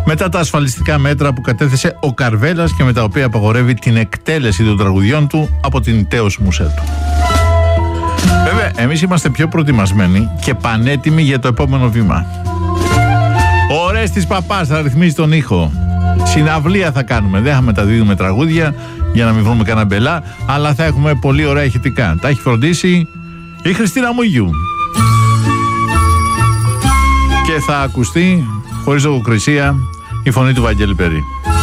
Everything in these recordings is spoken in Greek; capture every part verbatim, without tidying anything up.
Μετά τα ασφαλιστικά μέτρα που κατέθεσε ο Καρβέλας και με τα οποία απαγορεύει την εκτέλεση των τραγουδιών του από την τέος μουσέ του. Βέβαια, εμείς είμαστε πιο προετοιμασμένοι και πανέτοιμοι για το επόμενο βήμα. Ο Ορέστης Παπάς θα ρυθμίσει τον ήχο. Συναυλία θα κάνουμε. Δεν θα μεταδίδουμε τραγούδια για να μην βρούμε κανένα μπελά, αλλά θα έχουμε πολύ ωραία ηχητικά. Τα έχει φροντίσει η Χριστίνα Μουγιού. Και θα ακουστεί, χωρίς λογοκρισία, η φωνή του Βαγγέλη Περί.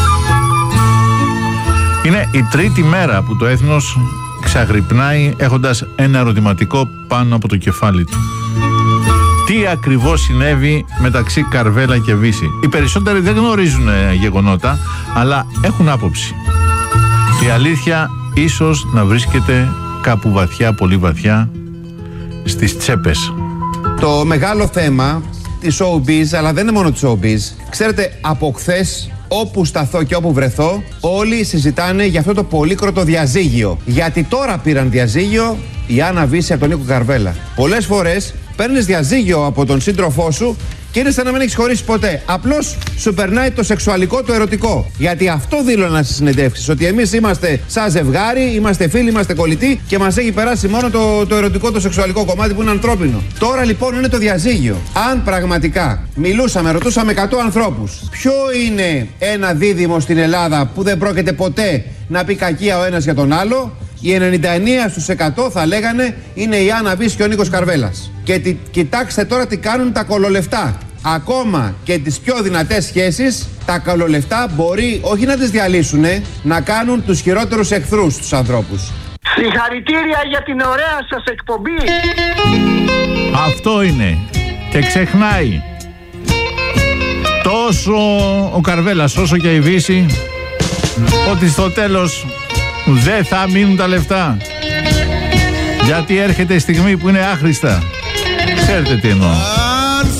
Είναι η τρίτη μέρα που το έθνος ξαγρυπνάει έχοντας ένα ερωτηματικό πάνω από το κεφάλι του. Τι ακριβώς συνέβη μεταξύ Καρβέλα και Βύση? Οι περισσότεροι δεν γνωρίζουν γεγονότα, αλλά έχουν άποψη. Η αλήθεια ίσως να βρίσκεται κάπου βαθιά, πολύ βαθιά, στις τσέπες. Το μεγάλο θέμα της showbiz, αλλά δεν είναι μόνο της showbiz. Ξέρετε, από χθες, όπου σταθώ και όπου βρεθώ, όλοι συζητάνε για αυτό το πολύκροτο διαζύγιο. Γιατί τώρα πήραν διαζύγιο η Άννα Βύση από τον Νίκο Καρβέλα. Πολλές φορές παίρνεις διαζύγιο από τον σύντροφό σου και είναι σαν να μην έχεις χωρίσει ποτέ. Απλώς σου περνάει το σεξουαλικό, το ερωτικό. Γιατί αυτό δήλωνα στις συνεντεύξεις. Ότι εμείς είμαστε σαν ζευγάρι, είμαστε φίλοι, είμαστε κολλητοί και μας έχει περάσει μόνο το, το ερωτικό, το σεξουαλικό κομμάτι που είναι ανθρώπινο. Τώρα λοιπόν είναι το διαζύγιο. Αν πραγματικά μιλούσαμε, ρωτούσαμε εκατό ανθρώπους, ποιο είναι ένα δίδυμο στην Ελλάδα που δεν πρόκειται ποτέ να πει κακία ο ένας για τον άλλο, οι ενενήντα εννέα τοις εκατό θα λέγανε είναι η Άννα Βύση και ο Νίκος Καρβέλας. Και τι, κοιτάξτε τώρα τι κάνουν τα κολολεφτά. Ακόμα και τις πιο δυνατές σχέσεις, τα κολολεφτά μπορεί όχι να τις διαλύσουνε, να κάνουν τους χειρότερους εχθρούς στους ανθρώπους. Συγχαρητήρια για την ωραία σας εκπομπή. Αυτό είναι. Και ξεχνάει τόσο ο Καρβέλας όσο και η Βύση ότι στο τέλος δεν θα μείνουν τα λεφτά. Γιατί έρχεται η στιγμή που είναι άχρηστα. Ξέρετε τι εννοώ.